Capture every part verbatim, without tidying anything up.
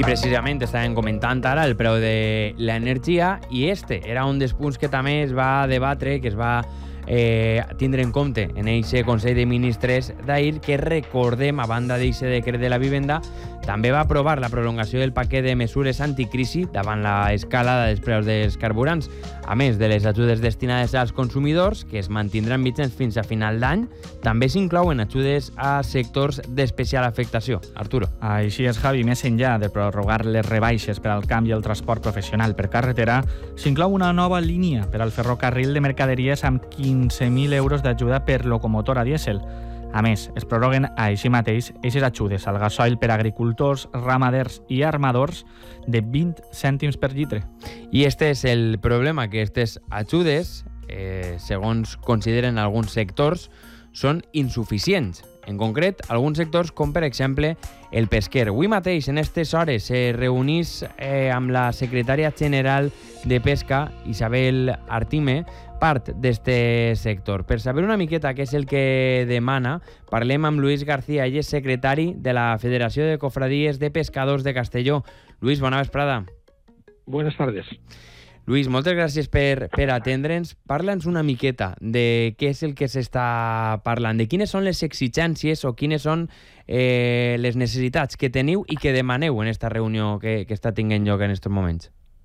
I precisament estàvem comentant ara el preu de l'energia i este era un dels punts que també es va debatre, que es va eh, tindre en compte en aquest Consell de Ministres d'ahir, que recordem, a banda d'aquest decret de la vivenda, també va aprovar la prolongació del paquet de mesures anticrisi davant l'escalada dels preus dels carburants, a més de les ajudes destinades als consumidors, que es mantindran vigents fins a final d'any. També s'inclouen ajudes a sectors d'especial afectació. Arturo. Així és, Javi. Més enllà de prorrogar les rebaixes per al camp i el transport professional per carretera, s'inclou una nova línia per al ferrocarril de mercaderies amb quinze mil euros d'ajuda per locomotora dièsel. A més, es prorroguen així mateix aquestes ajudes al gasoil per a agricultors, ramaders i armadors de vint cèntims per litre. I este és el problema, que aquestes ajudes, eh, segons consideren alguns sectors, són insuficients. En concret, alguns sectors, com per exemple el pesquer. Avui mateix, en aquestes hores, se reunís eh, amb la secretària general de Pesca, Isabel Artime, part d'este sector. Per saber una miqueta què és el que demana, parlem amb Luis García, ell és secretari de la Federació de Cofradies de Pescadors de Castelló. Luis, bona vesprada. Buenas tardes. Luis, moltes gràcies per, per atendre'ns. Parla'ns una miqueta de què és el que s'està parlant, de quines són les exigències o quines són eh, les necessitats que teniu i que demaneu en esta reunió que, que està tinguent lloc en estos moments.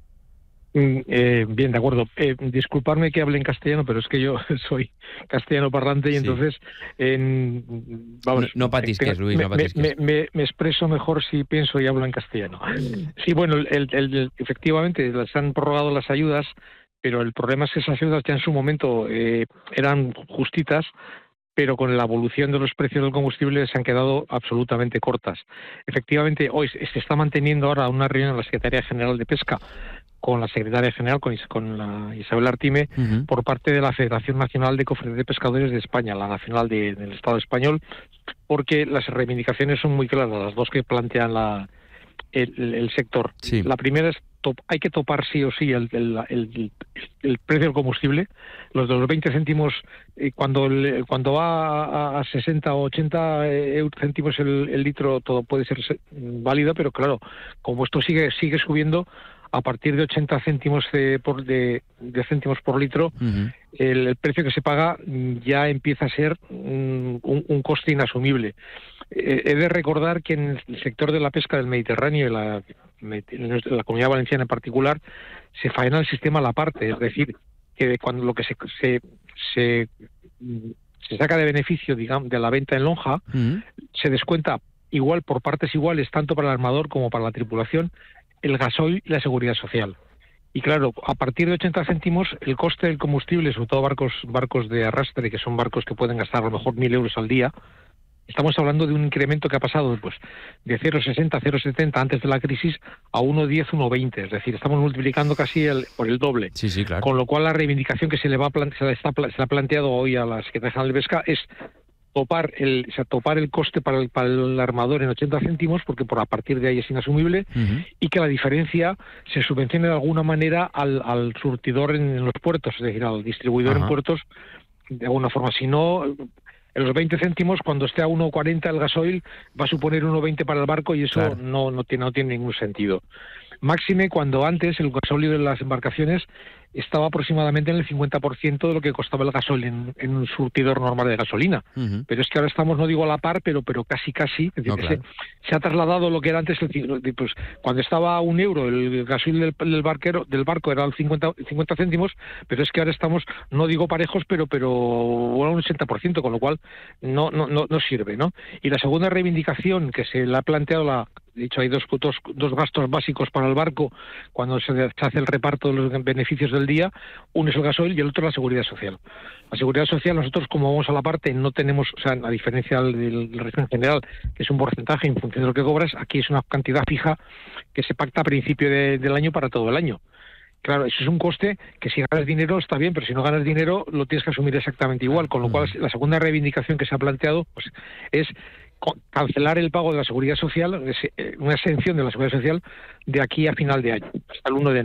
Eh, bien, de acuerdo. Eh, disculparme que hable en castellano, pero es que yo soy castellano parlante y sí. entonces... Eh, vamos, no, no patisques, Luis, me, no patisques. Me, me, me expreso mejor si pienso y hablo en castellano. Sí, bueno, el, el, el, efectivamente, les han prorrogado las ayudas, pero el problema es que esas ayudas ya en su momento eh, eran justitas, pero con la evolución de los precios del combustible se han quedado absolutamente cortas. Efectivamente, hoy se está manteniendo ahora una reunión en la Secretaría General de Pesca con la secretaria general, con, con la Isabel Artime, uh-huh. por parte de la Federación Nacional de Cofradías de Pescadores de España, la nacional de, del Estado español, porque las reivindicaciones son muy claras, las dos que plantean la, el, el, el sector. Sí. La primera es, top, hay que topar sí o sí el, el, el, el precio del combustible. Los de los veinte céntimos, eh, cuando, el, cuando va a, a sesenta o ochenta céntimos el, el litro, todo puede ser válido, pero claro, como esto sigue, sigue subiendo, a partir de ochenta céntimos de, por, de, de céntimos por litro, uh-huh. el, el precio que se paga ya empieza a ser un, un, un coste inasumible. Eh, he de recordar que en el sector de la pesca del Mediterráneo y la, la Comunidad Valenciana en particular, se faena el sistema a la parte, es decir, que cuando lo que se, se, se, se saca de beneficio, digamos, de la venta en lonja, uh-huh. se descuenta igual por partes iguales, tanto para el armador como para la tripulación, el gasoil y la seguridad social. Y claro, a partir de ochenta céntimos, el coste del combustible, sobre todo barcos barcos de arrastre, que son barcos que pueden gastar a lo mejor mil euros al día, estamos hablando de un incremento que ha pasado pues, de cero coma sesenta, cero coma setenta antes de la crisis a uno coma diez, uno coma veinte. Es decir, estamos multiplicando casi el, por el doble. Sí, sí, claro. Con lo cual la reivindicación que se le va a plante- se, le está, se le ha planteado hoy a la Secretaría General de Pesca es topar el, o sea, topar el coste para el, para el armador en ochenta céntimos, porque por a partir de ahí es inasumible, uh-huh. y que la diferencia se subvencione de alguna manera al, al surtidor en, en los puertos, es decir, al distribuidor uh-huh. en puertos, de alguna forma. Si no, en los veinte céntimos, cuando esté a uno coma cuarenta el gasoil, va a suponer uno coma veinte para el barco y eso claro. no, no, tiene, no tiene ningún sentido. Máxime cuando antes el gasóleo de las embarcaciones estaba aproximadamente en el cincuenta por ciento de lo que costaba el gasoil en, en un surtidor normal de gasolina. Uh-huh. Pero es que ahora estamos, no digo a la par, pero pero casi casi. Es decir, no, claro. se, se ha trasladado lo que era antes, el, pues cuando estaba a un euro el gasoil del, del, barquero, del barco era el cincuenta, cincuenta céntimos, pero es que ahora estamos, no digo parejos, pero pero a un ochenta por ciento, con lo cual no, no, no, no sirve, ¿no? Y la segunda reivindicación que se le ha planteado la... De hecho, hay dos, dos, dos gastos básicos para el barco cuando se, se hace el reparto de los beneficios del día. Uno es el gasoil y el otro la seguridad social. La seguridad social, nosotros como vamos a la parte, no tenemos, o sea, a diferencia del, del régimen general, que es un porcentaje en función de lo que cobras, aquí es una cantidad fija que se pacta a principio de, del año para todo el año. Claro, eso es un coste que si ganas dinero está bien, pero si no ganas dinero lo tienes que asumir exactamente igual. Con lo cual, la segunda reivindicación que se ha planteado pues, es cancelar el pago de la seguridad social, una exención de la seguridad social de aquí a final de año, hasta el uno de enero.